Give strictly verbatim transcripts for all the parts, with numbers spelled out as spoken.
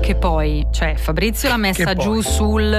che poi, cioè Fabrizio l'ha messa giù sul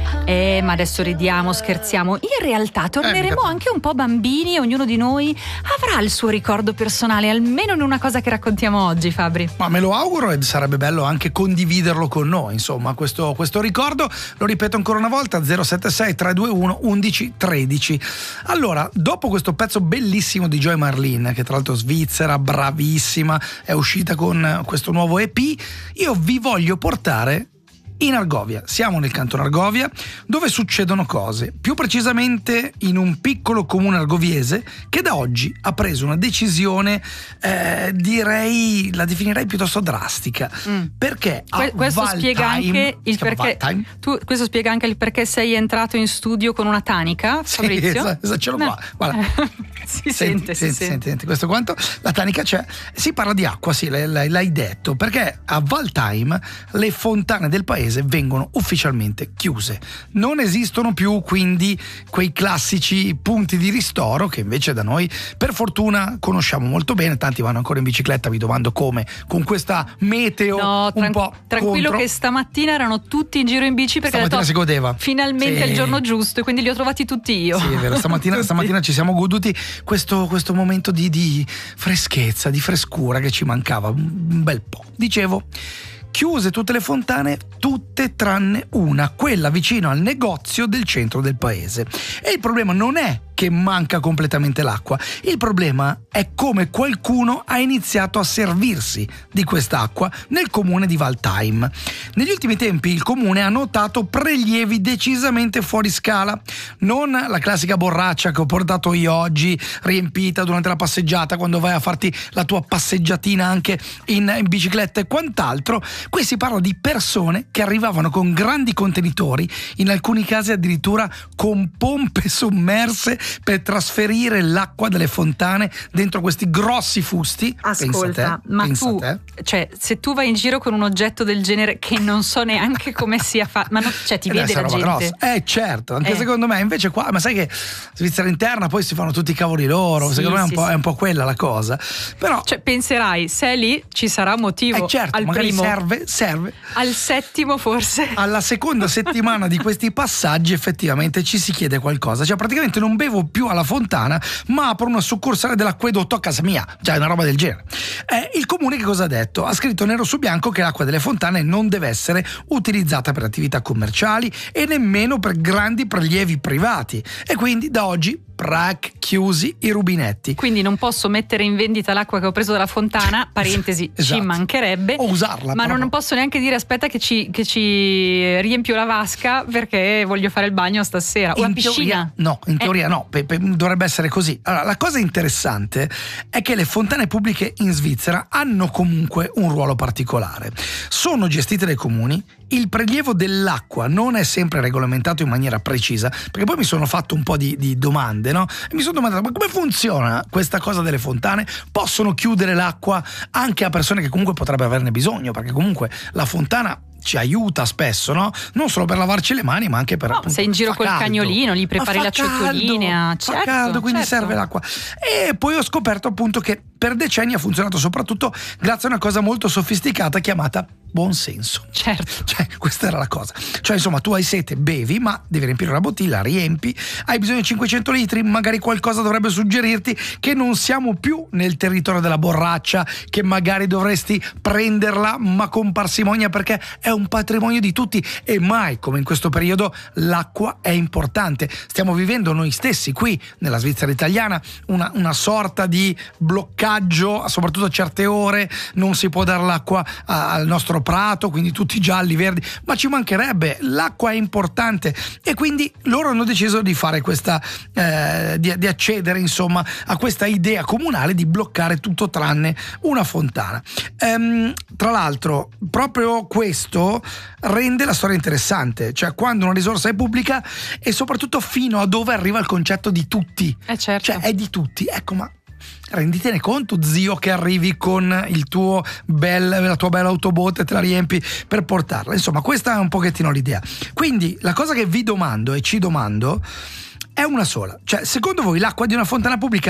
eh ma adesso ridiamo, scherziamo. In realtà torneremo eh, anche un po' bambini e ognuno di noi avrà il suo ricordo personale, almeno in una cosa che raccontiamo oggi, Fabri. Ma me lo auguro, e sarebbe bello anche condividerlo con noi, insomma, questo, questo ricordo. Lo ripeto ancora una volta: zero sette sei tre due uno undici tredici. Allora, dopo questo pezzo bellissimo di Joy Marlin, che tra l'altro svizzera, bravissima, è uscita con questo nuovo E P, io vi voglio portare in Argovia. Siamo nel canton Argovia, dove succedono cose, più precisamente in un piccolo comune argoviese che da oggi ha preso una decisione, eh, direi, la definirei piuttosto drastica, mm. perché que- questo Valtime, spiega anche il perché tu, questo spiega anche il perché sei entrato in studio con una tanica, Fabrizio? Sì, esatto, esatto, ce l'ho no. qua. si, senti, sente, senti, si senti, sente, senti, questo quanto la tanica c'è. Si parla di acqua, sì, l'hai, l'hai detto, perché a Valtime le fontane del paese vengono ufficialmente chiuse. Non esistono più quindi quei classici punti di ristoro che invece da noi per fortuna conosciamo molto bene. Tanti vanno ancora in bicicletta, vi domando come, con questa meteo no, un tran- po' tranquillo contro. Che stamattina erano tutti in giro in bici perché stamattina detto, si godeva finalmente sì. è il giorno giusto, e quindi li ho trovati tutti io. Sì, è vero, stamattina, stamattina ci siamo goduti questo, questo momento di, di freschezza, di frescura che ci mancava un bel po'. Dicevo, chiuse tutte le fontane, tutte tranne una, quella vicino al negozio del centro del paese. E il problema non è che manca completamente l'acqua, il problema è come qualcuno ha iniziato a servirsi di quest'acqua nel comune di Valtime. Negli ultimi tempi il comune ha notato prelievi decisamente fuori scala, non la classica borraccia che ho portato io oggi riempita durante la passeggiata, quando vai a farti la tua passeggiatina anche in, in bicicletta e quant'altro. Qui si parla di persone che arrivavano con grandi contenitori, in alcuni casi addirittura con pompe sommerse, per trasferire l'acqua delle fontane dentro questi grossi fusti. Ascolta, te, ma tu, cioè, se tu vai in giro con un oggetto del genere che non so neanche come sia fatto, ma non, cioè ti vede la gente? Grossa. Eh certo, anche eh. secondo me, invece qua, ma sai che Svizzera interna poi si fanno tutti i cavoli loro, sì, secondo me è un, sì, po', sì. è un po' quella la cosa. Però cioè penserai, se è lì ci sarà motivo. Eh certo, al magari primo, serve, serve. Al settimo forse. Alla seconda settimana di questi passaggi effettivamente ci si chiede qualcosa, cioè praticamente non bevo più alla fontana ma apro una succursale dell'acquedotto a casa mia, cioè una roba del genere. Eh, il comune che cosa ha detto? Ha scritto nero su bianco che l'acqua delle fontane non deve essere utilizzata per attività commerciali e nemmeno per grandi prelievi privati, e quindi da oggi prac, chiusi i rubinetti. Quindi non posso mettere in vendita l'acqua che ho preso dalla fontana, parentesi, esatto. ci mancherebbe, o usarla, ma proprio. non posso neanche dire aspetta che ci, che ci riempio la vasca perché voglio fare il bagno stasera, o in la piscina. Teoria, no, in teoria eh. no, pe, pe, dovrebbe essere così. Allora, la cosa interessante è che le fontane pubbliche in Svizzera hanno comunque un ruolo particolare. Sono gestite dai comuni, il prelievo dell'acqua non è sempre regolamentato in maniera precisa, perché poi mi sono fatto un po' di, di domande, no? E mi sono domandato, ma come funziona questa cosa delle fontane? Possono chiudere l'acqua anche a persone che comunque potrebbero averne bisogno, perché comunque la fontana ci aiuta spesso, no? Non solo per lavarci le mani, ma anche per no, appunto, sei in giro fa col caldo. cagnolino, gli prepari la ciotolina, fa certo, caldo, quindi certo. serve l'acqua. E poi ho scoperto appunto che per decenni ha funzionato soprattutto grazie a una cosa molto sofisticata chiamata buon senso. Certo. Cioè, questa era la cosa. Cioè, insomma, tu hai sete, bevi, ma devi riempire una bottiglia, la riempi, hai bisogno di cinquecento litri, magari qualcosa dovrebbe suggerirti che non siamo più nel territorio della borraccia, che magari dovresti prenderla, ma con parsimonia, perché è un patrimonio di tutti e mai come in questo periodo l'acqua è importante. Stiamo vivendo noi stessi qui nella Svizzera italiana una, una sorta di bloccaggio, soprattutto a certe ore non si può dare l'acqua a, al nostro prato, quindi tutti gialli, verdi, ma ci mancherebbe, l'acqua è importante, e quindi loro hanno deciso di fare questa eh, di, di accedere insomma a questa idea comunale di bloccare tutto tranne una fontana. Ehm, tra l'altro proprio questo rende la storia interessante, cioè quando una risorsa è pubblica e soprattutto fino a dove arriva il concetto di tutti, eh certo. cioè è di tutti, ecco, ma renditene conto, zio, che arrivi con il tuo bel, la tua bella autobotte e te la riempi per portarla. Insomma, questa è un pochettino l'idea. Quindi la cosa che vi domando e ci domando è una sola, cioè secondo voi l'acqua di una fontana pubblica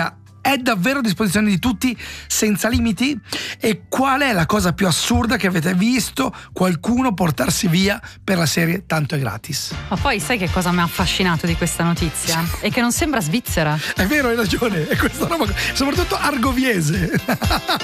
è davvero a disposizione di tutti senza limiti? E qual è la cosa più assurda che avete visto qualcuno portarsi via per la serie Tanto è gratis? Ma poi sai che cosa mi ha affascinato di questa notizia? È che non sembra Svizzera. È vero, hai ragione, è questa roba, soprattutto argoviese.